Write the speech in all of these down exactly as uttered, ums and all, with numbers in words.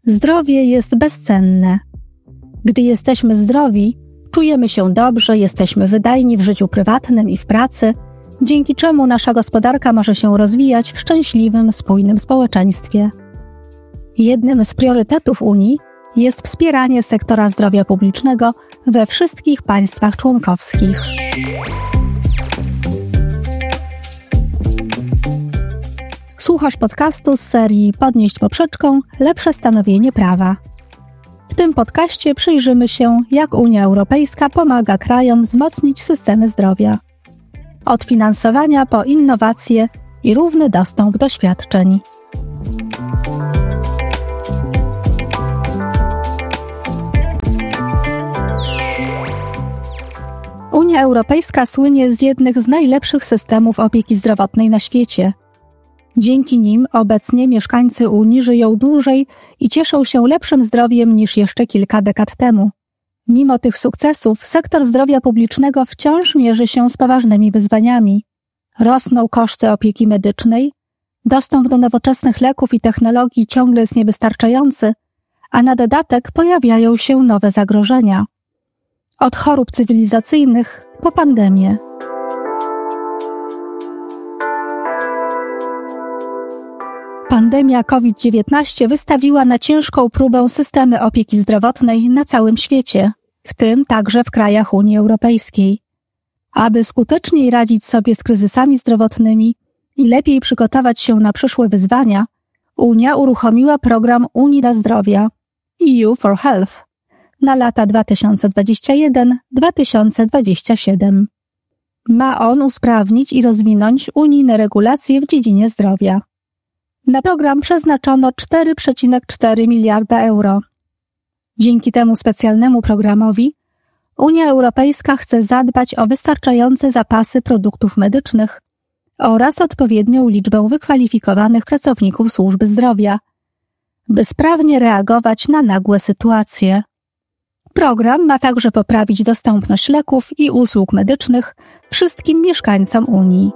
Zdrowie jest bezcenne. Gdy jesteśmy zdrowi, czujemy się dobrze, jesteśmy wydajni w życiu prywatnym i w pracy, dzięki czemu nasza gospodarka może się rozwijać w szczęśliwym, spójnym społeczeństwie. Jednym z priorytetów Unii jest wspieranie sektora zdrowia publicznego we wszystkich państwach członkowskich. Słuchasz podcastu z serii Podnieść poprzeczką – lepsze stanowienie prawa. W tym podcaście przyjrzymy się, jak Unia Europejska pomaga krajom wzmocnić systemy zdrowia. Od finansowania po innowacje i równy dostęp do świadczeń. Unia Europejska słynie z jednych z najlepszych systemów opieki zdrowotnej na świecie. Dzięki nim obecnie mieszkańcy Unii żyją dłużej i cieszą się lepszym zdrowiem niż jeszcze kilka dekad temu. Mimo tych sukcesów sektor zdrowia publicznego wciąż mierzy się z poważnymi wyzwaniami. Rosną koszty opieki medycznej, dostęp do nowoczesnych leków i technologii ciągle jest niewystarczający, a na dodatek pojawiają się nowe zagrożenia. Od chorób cywilizacyjnych po pandemię. Pandemia kowid dziewiętnaście wystawiła na ciężką próbę systemy opieki zdrowotnej na całym świecie, w tym także w krajach Unii Europejskiej. Aby skuteczniej radzić sobie z kryzysami zdrowotnymi i lepiej przygotować się na przyszłe wyzwania, Unia uruchomiła program Unii dla Zdrowia E U for Health na lata dwa tysiące dwudziesty pierwszy do dwa tysiące dwudziestego siódmego. Ma on usprawnić i rozwinąć unijne regulacje w dziedzinie zdrowia. Na program przeznaczono cztery przecinek cztery miliarda euro. Dzięki temu specjalnemu programowi Unia Europejska chce zadbać o wystarczające zapasy produktów medycznych oraz odpowiednią liczbę wykwalifikowanych pracowników służby zdrowia, by sprawnie reagować na nagłe sytuacje. Program ma także poprawić dostępność leków i usług medycznych wszystkim mieszkańcom Unii.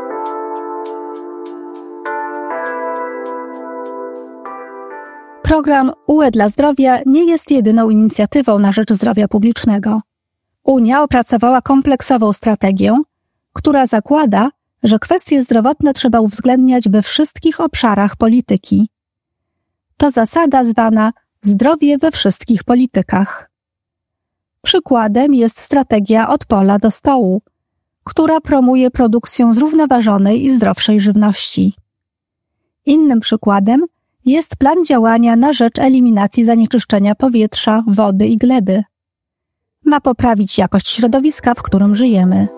Program U E dla Zdrowia nie jest jedyną inicjatywą na rzecz zdrowia publicznego. Unia opracowała kompleksową strategię, która zakłada, że kwestie zdrowotne trzeba uwzględniać we wszystkich obszarach polityki. To zasada zwana zdrowie we wszystkich politykach. Przykładem jest strategia od pola do stołu, która promuje produkcję zrównoważonej i zdrowszej żywności. Innym przykładem jest plan działania na rzecz eliminacji zanieczyszczenia powietrza, wody i gleby. Ma poprawić jakość środowiska, w którym żyjemy.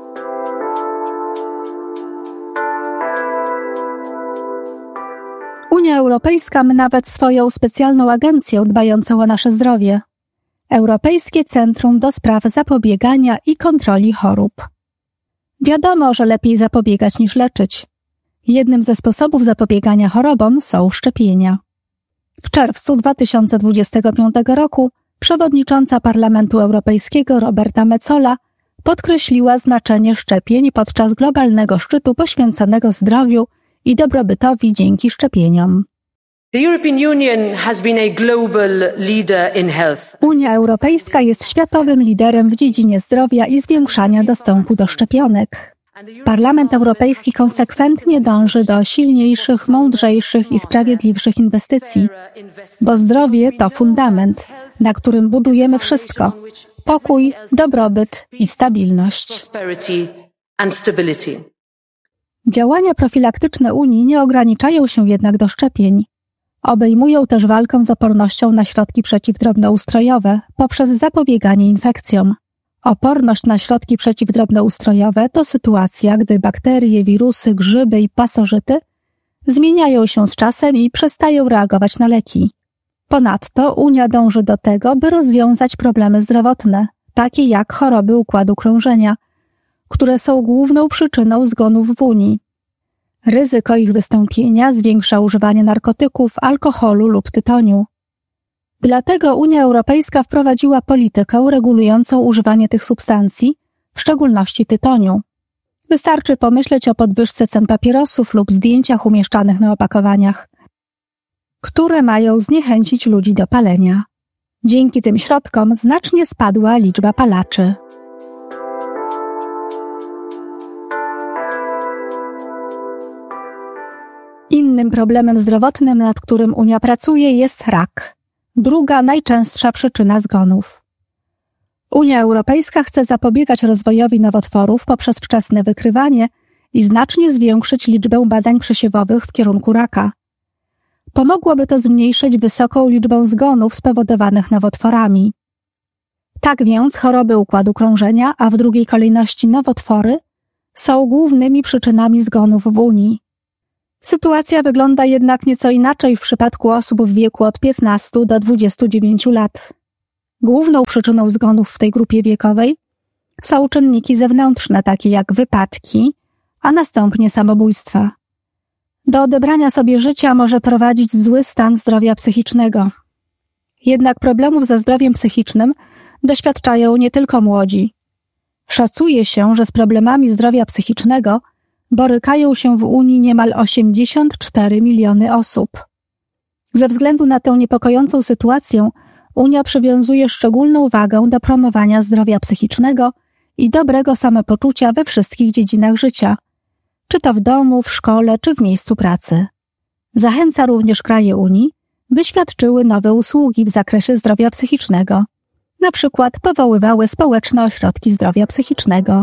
Unia Europejska ma nawet swoją specjalną agencję dbającą o nasze zdrowie. Europejskie Centrum do Spraw Zapobiegania i Kontroli Chorób. Wiadomo, że lepiej zapobiegać niż leczyć. Jednym ze sposobów zapobiegania chorobom są szczepienia. W czerwcu dwa tysiące dwudziestego piątego roku przewodnicząca Parlamentu Europejskiego Roberta Metsola podkreśliła znaczenie szczepień podczas globalnego szczytu poświęconego zdrowiu i dobrobytowi dzięki szczepieniom. Unia Europejska jest światowym liderem w dziedzinie zdrowia i zwiększania dostępu do szczepionek. Parlament Europejski konsekwentnie dąży do silniejszych, mądrzejszych i sprawiedliwszych inwestycji, bo zdrowie to fundament, na którym budujemy wszystko: pokój, dobrobyt i stabilność. Działania profilaktyczne Unii nie ograniczają się jednak do szczepień. Obejmują też walkę z opornością na środki przeciwdrobnoustrojowe poprzez zapobieganie infekcjom. Oporność na środki przeciwdrobnoustrojowe to sytuacja, gdy bakterie, wirusy, grzyby i pasożyty zmieniają się z czasem i przestają reagować na leki. Ponadto Unia dąży do tego, by rozwiązać problemy zdrowotne, takie jak choroby układu krążenia, które są główną przyczyną zgonów w Unii. Ryzyko ich wystąpienia zwiększa używanie narkotyków, alkoholu lub tytoniu. Dlatego Unia Europejska wprowadziła politykę regulującą używanie tych substancji, w szczególności tytoniu. Wystarczy pomyśleć o podwyżce cen papierosów lub zdjęciach umieszczanych na opakowaniach. które mają zniechęcić ludzi do palenia. Dzięki tym środkom znacznie spadła liczba palaczy. Innym problemem zdrowotnym, nad którym Unia pracuje, jest rak. Druga najczęstsza przyczyna zgonów. Unia Europejska chce zapobiegać rozwojowi nowotworów poprzez wczesne wykrywanie i znacznie zwiększyć liczbę badań przesiewowych w kierunku raka. Pomogłoby to zmniejszyć wysoką liczbę zgonów spowodowanych nowotworami. Tak więc choroby układu krążenia, a w drugiej kolejności nowotwory, są głównymi przyczynami zgonów w Unii. Sytuacja wygląda jednak nieco inaczej w przypadku osób w wieku od piętnastu do dwudziestu dziewięciu lat. Główną przyczyną zgonów w tej grupie wiekowej są czynniki zewnętrzne, takie jak wypadki, a następnie samobójstwa. Do odebrania sobie życia może prowadzić zły stan zdrowia psychicznego. Jednak problemów ze zdrowiem psychicznym doświadczają nie tylko młodzi. Szacuje się, że z problemami zdrowia psychicznego borykają się w Unii niemal osiemdziesiąt cztery miliony osób. Ze względu na tę niepokojącą sytuację Unia przywiązuje szczególną wagę do promowania zdrowia psychicznego i dobrego samopoczucia we wszystkich dziedzinach życia, czy to w domu, w szkole, czy w miejscu pracy. Zachęca również kraje Unii, by świadczyły nowe usługi w zakresie zdrowia psychicznego, na przykład powoływały społeczne ośrodki zdrowia psychicznego.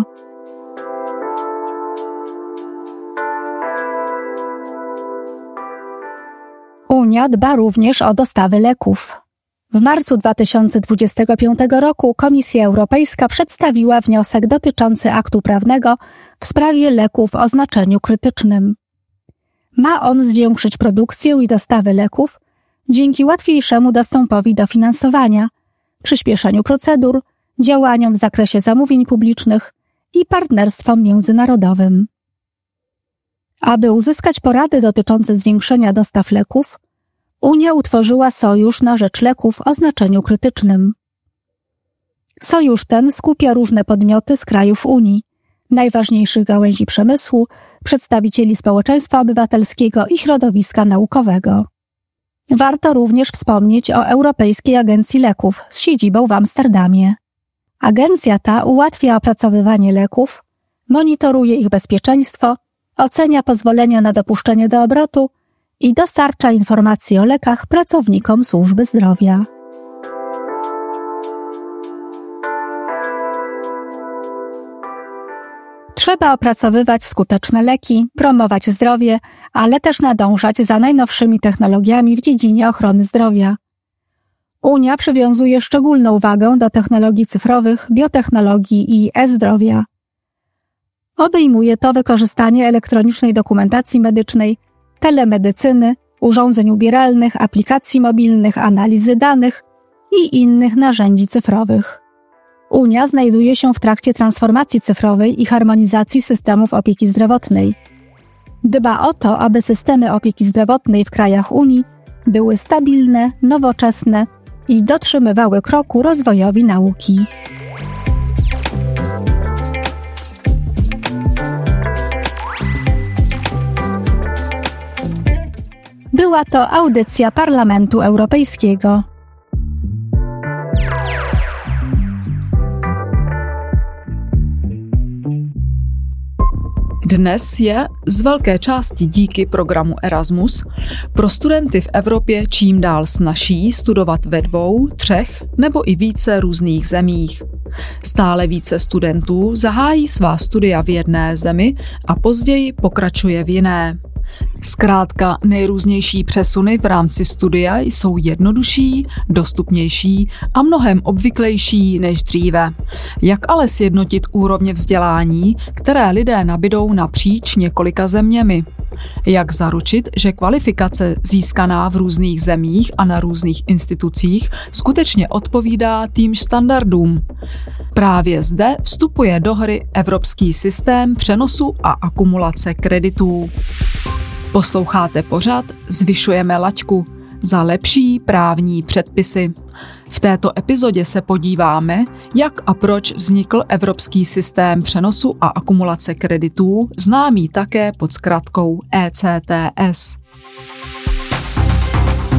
Unia dba również o dostawy leków. W marcu dwa tysiące dwudziestego piątego roku Komisja Europejska przedstawiła wniosek dotyczący aktu prawnego w sprawie leków o znaczeniu krytycznym. Ma on zwiększyć produkcję i dostawy leków dzięki łatwiejszemu dostępowi do finansowania, przyspieszeniu procedur, działaniom w zakresie zamówień publicznych i partnerstwom międzynarodowym. Aby uzyskać porady dotyczące zwiększenia dostaw leków, Unia utworzyła Sojusz na rzecz leków o znaczeniu krytycznym. Sojusz ten skupia różne podmioty z krajów Unii, najważniejszych gałęzi przemysłu, przedstawicieli społeczeństwa obywatelskiego i środowiska naukowego. Warto również wspomnieć o Europejskiej Agencji Leków z siedzibą w Amsterdamie. Agencja ta ułatwia opracowywanie leków, monitoruje ich bezpieczeństwo, ocenia pozwolenia na dopuszczenie do obrotu i dostarcza informacji o lekach pracownikom służby zdrowia. Trzeba opracowywać skuteczne leki, promować zdrowie, ale też nadążać za najnowszymi technologiami w dziedzinie ochrony zdrowia. Unia przywiązuje szczególną wagę do technologii cyfrowych, biotechnologii i e-zdrowia. Obejmuje to wykorzystanie elektronicznej dokumentacji medycznej, telemedycyny, urządzeń ubieralnych, aplikacji mobilnych, analizy danych i innych narzędzi cyfrowych. Unia znajduje się w trakcie transformacji cyfrowej i harmonizacji systemów opieki zdrowotnej. Dba o to, aby systemy opieki zdrowotnej w krajach Unii były stabilne, nowoczesne i dotrzymywały kroku rozwojowi nauki. Była to audycja Parlamentu Europejskiego. Dnes je z velké části díky programu Erasmus pro studenty v Evropě čím dál snazší studovat ve dvou, třech nebo i více různých zemích. Stále více studentů zahájí svá studia v jedné zemi a později pokračuje v jiné. Zkrátka nejrůznější přesuny v rámci studia jsou jednodušší, dostupnější a mnohem obvyklejší než dříve. Jak ale sjednotit úrovně vzdělání, které lidé nabydou napříč několika zeměmi? Jak zaručit, že kvalifikace získaná v různých zemích a na různých institucích skutečně odpovídá týmž standardům? Právě zde vstupuje do hry evropský systém přenosu a akumulace kreditů. Posloucháte pořad Zvyšujeme laťku za lepší právní předpisy. V této epizodě se podíváme, jak a proč vznikl evropský systém přenosu a akumulace kreditů, známý také pod zkratkou E C T S.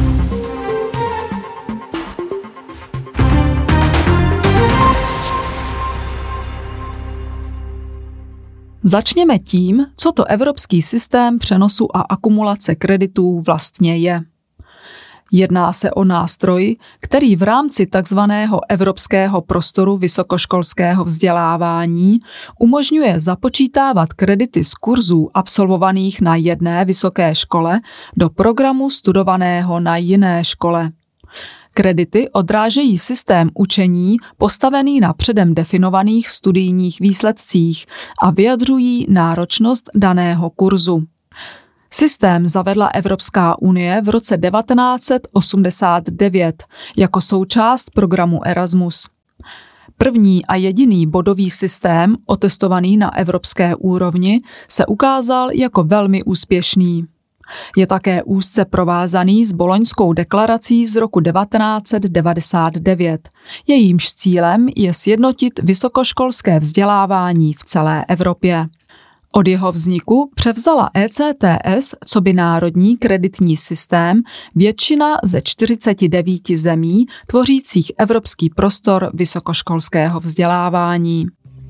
Začněme tím, co to evropský systém přenosu a akumulace kreditů vlastně je. Jedná se o nástroj, který v rámci takzvaného evropského prostoru vysokoškolského vzdělávání umožňuje započítávat kredity z kurzů absolvovaných na jedné vysoké škole do programu studovaného na jiné škole. Kredity odrážejí systém učení postavený na předem definovaných studijních výsledcích a vyjadřují náročnost daného kurzu. Systém zavedla Evropská unie v roce devatenáct set osmdesát devět jako součást programu Erasmus. První a jediný bodový systém, otestovaný na evropské úrovni, se ukázal jako velmi úspěšný. Je také úzce provázaný s Boloňskou deklarací z roku devatenáct set devadesát devět. Jejímž cílem je sjednotit vysokoškolské vzdělávání v celé Evropě. Od jeho vzniku převzala E C T S coby národní kreditní systém většina ze čtyřiceti devíti zemí tvořících evropský prostor vysokoškolského vzdělávání.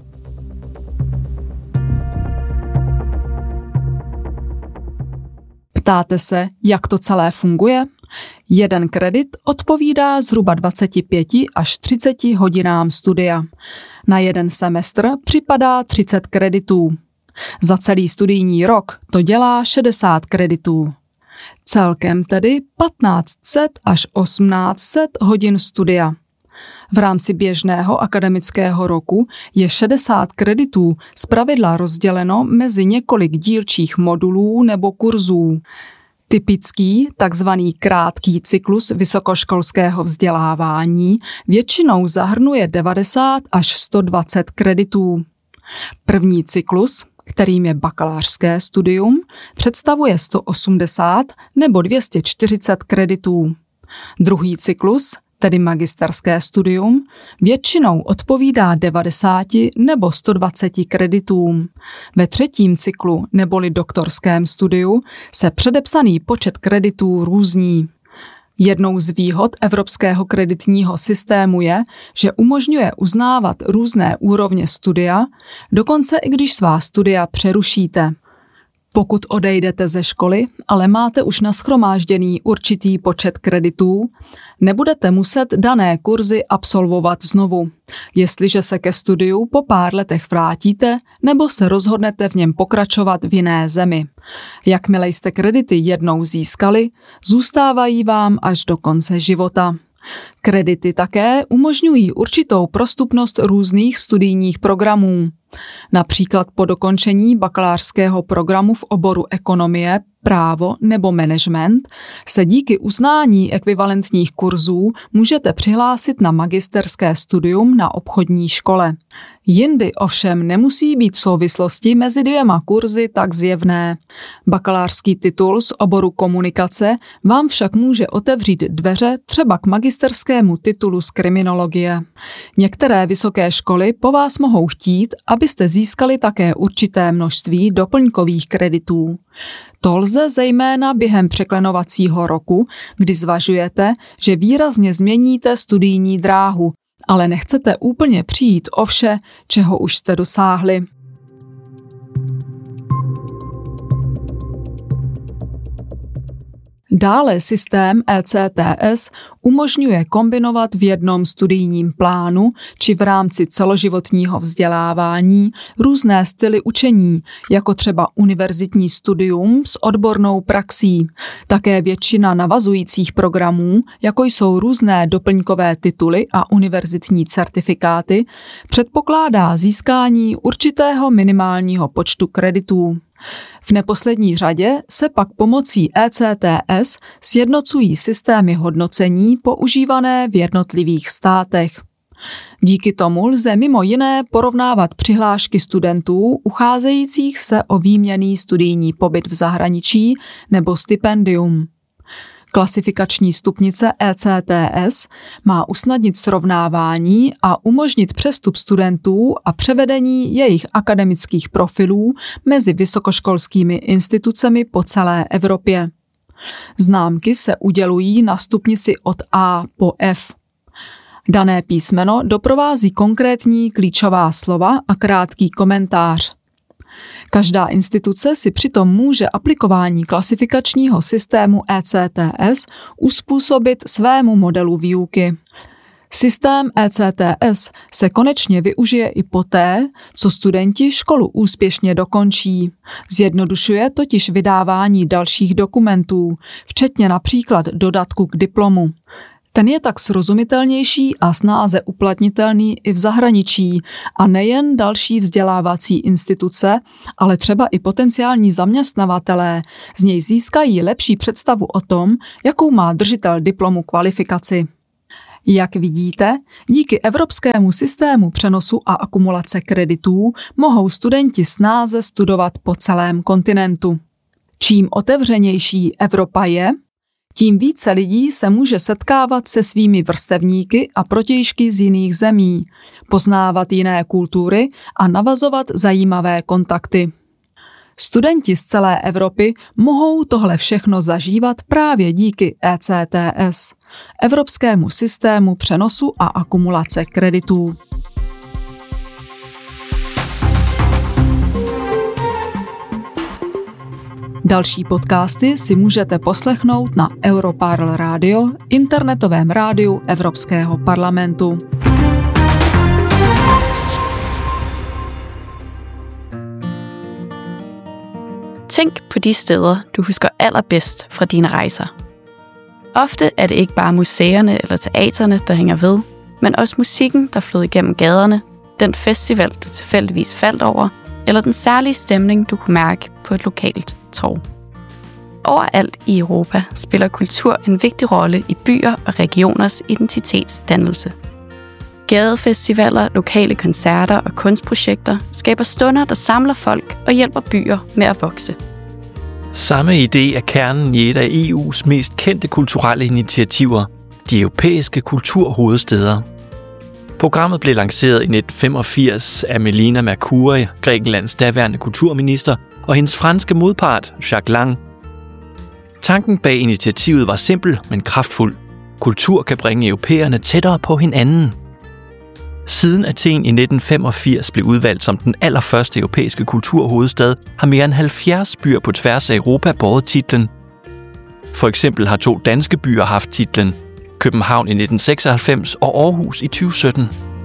Ptáte se, jak to celé funguje? Jeden kredit odpovídá zhruba dvacet pět až třicet hodinám studia. Na jeden semestr připadá třicet kreditů. Za celý studijní rok to dělá šedesát kreditů. Celkem tedy patnáct set až osmnáct set hodin studia. V rámci běžného akademického roku je šedesát kreditů zpravidla rozděleno mezi několik dílčích modulů nebo kurzů. Typický, takzvaný krátký cyklus vysokoškolského vzdělávání většinou zahrnuje devadesát až sto dvacet kreditů. První cyklus, kterým je bakalářské studium, představuje sto osmdesát nebo dvě stě čtyřicet kreditů. Druhý cyklus, tedy magisterské studium, většinou odpovídá devadesáti nebo sto dvaceti kreditům. Ve třetím cyklu neboli doktorském studiu se předepsaný počet kreditů různí. Jednou z výhod evropského kreditního systému je, že umožňuje uznávat různé úrovně studia, dokonce i když svá studia přerušíte. Pokud odejdete ze školy, ale máte už nashromážděný určitý počet kreditů, nebudete muset dané kurzy absolvovat znovu, jestliže se ke studiu po pár letech vrátíte nebo se rozhodnete v něm pokračovat v jiné zemi. Jakmile jste kredity jednou získali, zůstávají vám až do konce života. Kredity také umožňují určitou prostupnost různých studijních programů. Například po dokončení bakalářského programu v oboru ekonomie, právo nebo management se díky uznání ekvivalentních kurzů můžete přihlásit na magisterské studium na obchodní škole. Jindy ovšem nemusí být souvislosti mezi dvěma kurzy tak zjevné. Bakalářský titul z oboru komunikace vám však může otevřít dveře třeba k magisterskému titulu z kriminologie. Některé vysoké školy po vás mohou chtít, abyste získali také určité množství doplňkových kreditů. To lze zejména během překlenovacího roku, kdy zvažujete, že výrazně změníte studijní dráhu, ale nechcete úplně přijít o vše, čeho už jste dosáhli. Dále systém E C T S umožňuje kombinovat v jednom studijním plánu či v rámci celoživotního vzdělávání různé styly učení, jako třeba univerzitní studium s odbornou praxí. Také většina navazujících programů, jako jsou různé doplňkové tituly a univerzitní certifikáty, předpokládá získání určitého minimálního počtu kreditů. V neposlední řadě se pak pomocí E C T S sjednocují systémy hodnocení používané v jednotlivých státech. Díky tomu lze mimo jiné porovnávat přihlášky studentů ucházejících se o výměnný studijní pobyt v zahraničí nebo stipendium. Klasifikační stupnice E C T S má usnadnit srovnávání a umožnit přestup studentů a převedení jejich akademických profilů mezi vysokoškolskými institucemi po celé Evropě. Známky se udělují na stupnici od A po F. Dané písmeno doprovází konkrétní klíčová slova a krátký komentář. Každá instituce si přitom může aplikování klasifikačního systému E C T S uspůsobit svému modelu výuky. Systém E C T S se konečně využije i poté, co studenti školu úspěšně dokončí. Zjednodušuje totiž vydávání dalších dokumentů, včetně například dodatku k diplomu. Ten je tak srozumitelnější a snáze uplatnitelný i v zahraničí a nejen další vzdělávací instituce, ale třeba i potenciální zaměstnavatelé z něj získají lepší představu o tom, jakou má držitel diplomu kvalifikaci. Jak vidíte, díky evropskému systému přenosu a akumulace kreditů mohou studenti snáze studovat po celém kontinentu. Čím otevřenější Evropa je, tím více lidí se může setkávat se svými vrstevníky a protějšky z jiných zemí, poznávat jiné kultury a navazovat zajímavé kontakty. Studenti z celé Evropy mohou tohle všechno zažívat právě díky E C T S, evropskému systému přenosu a akumulace kreditů. Další podcasty si můžete poslechnout na Europarl Radio, internetovém rádiu Evropského parlamentu. Tænk på de steder, du husker allerbedst fra dine rejser. Ofte er det ikke bare museerne eller teaterne, der hænger ved, men også musikken, der flød igennem gaderne, den festival, du tilfældigvis faldt over, eller den særlige stemning, du kunne mærke på et lokalt torv. Overalt i Europa spiller kultur en vigtig rolle i byer og regioners identitetsdannelse. Gadefestivaler, lokale koncerter og kunstprojekter skaber stunder, der samler folk og hjælper byer med at vokse. Samme idé er kernen i et af E U's mest kendte kulturelle initiativer, de europæiske kulturhovedstæder. Programmet blev lanceret i nitten femogfirs af Melina Mercouri, Grækenlands daværende kulturminister, og hendes franske modpart, Jacques Lang. Tanken bag initiativet var simpel, men kraftfuld. Kultur kan bringe europæerne tættere på hinanden. Siden Athen i nitten femogfirs blev udvalgt som den allerførste europæiske kulturhovedstad, har mere end halvfjerds byer på tværs af Europa båret titlen. For eksempel har to danske byer haft titlen, København i nitten seksoghalvfems og Aarhus i tyve sytten.